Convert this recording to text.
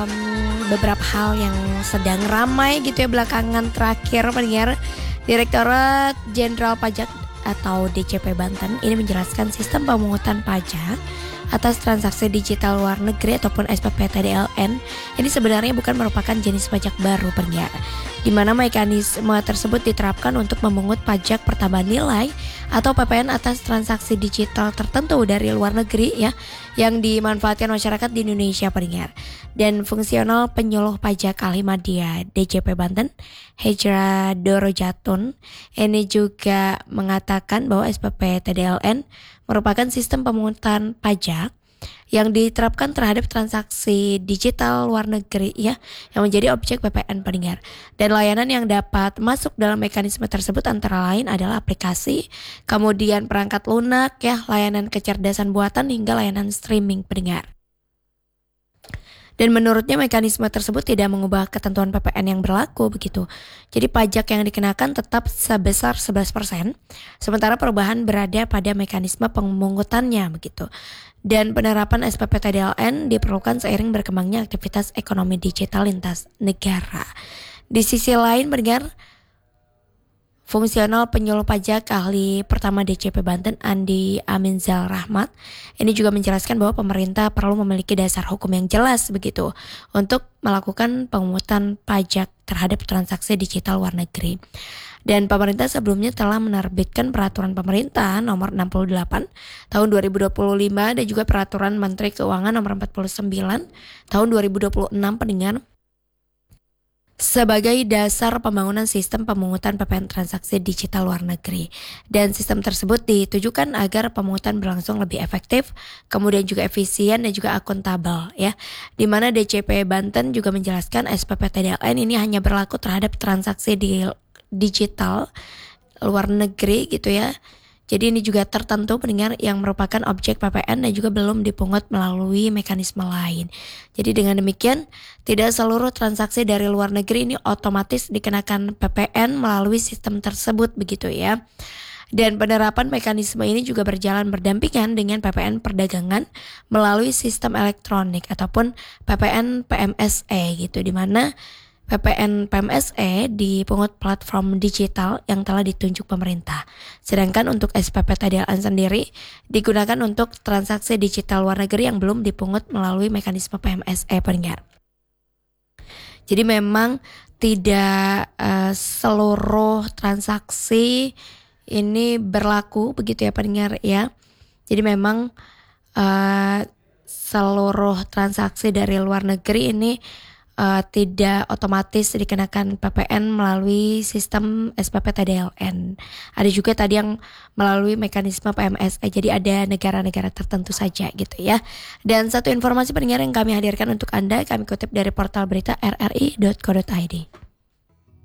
beberapa hal yang sedang ramai gitu ya belakangan terakhir pendengar. Direktorat Jenderal Pajak atau DJP Banten ini menjelaskan sistem pemungutan pajak atas transaksi digital luar negeri ataupun SPP TDLN ini sebenarnya bukan merupakan jenis pajak baru pendengar, di mana mekanisme tersebut diterapkan untuk memungut pajak pertambahan nilai atau PPN atas transaksi digital tertentu dari luar negeri ya yang dimanfaatkan masyarakat di Indonesia pendengar. Dan fungsional penyuluh pajak Al-Himadiyah DJP Banten Hejra Dorojatun ini juga mengatakan bahwa SPP TDLN merupakan sistem pemungutan pajak yang diterapkan terhadap transaksi digital luar negeri ya yang menjadi objek PPN pendengar. Dan layanan yang dapat masuk dalam mekanisme tersebut antara lain adalah aplikasi, kemudian perangkat lunak ya, layanan kecerdasan buatan hingga layanan streaming pendengar. Dan menurutnya mekanisme tersebut tidak mengubah ketentuan PPN yang berlaku begitu. Jadi pajak yang dikenakan tetap sebesar 11%, sementara perubahan berada pada mekanisme pemungutannya begitu. Dan penerapan SPP TDLN diperlukan seiring berkembangnya aktivitas ekonomi digital lintas negara. Di sisi lain pendengar, fungsional penyuluh pajak ahli pertama DJP Banten Andi Aminzal Rahmat ini juga menjelaskan bahwa pemerintah perlu memiliki dasar hukum yang jelas begitu untuk melakukan pemungutan pajak terhadap transaksi digital luar negeri. Dan pemerintah sebelumnya telah menerbitkan peraturan pemerintah nomor 68 tahun 2025 dan juga peraturan Menteri Keuangan nomor 49 tahun 2026 pendengar sebagai dasar pembangunan sistem pemungutan PPN transaksi digital luar negeri. Dan sistem tersebut ditujukan agar pemungutan berlangsung lebih efektif, kemudian juga efisien dan juga akuntabel ya. Di mana DJP Banten juga menjelaskan SPP TDLN ini hanya berlaku terhadap transaksi digital luar negeri gitu ya. Jadi ini juga tertentu pendengar yang merupakan objek PPN dan juga belum dipungut melalui mekanisme lain. Jadi dengan demikian tidak seluruh transaksi dari luar negeri ini otomatis dikenakan PPN melalui sistem tersebut begitu ya. Dan penerapan mekanisme ini juga berjalan berdampingan dengan PPN perdagangan melalui sistem elektronik ataupun PPN PMSE gitu, di mana PPN PMSE dipungut platform digital yang telah ditunjuk pemerintah. Sedangkan untuk SPP TDLN sendiri digunakan untuk transaksi digital luar negeri yang belum dipungut melalui mekanisme PMSE pendengar. Jadi memang tidak seluruh transaksi ini berlaku begitu ya pendengar ya. Jadi memang seluruh transaksi dari luar negeri ini tidak otomatis dikenakan PPN melalui sistem SPP TDLN. Ada juga tadi yang melalui mekanisme PMSE. Jadi ada negara-negara tertentu saja gitu ya. Dan satu informasi pendengar yang kami hadirkan untuk Anda, kami kutip dari portal berita rri.co.id.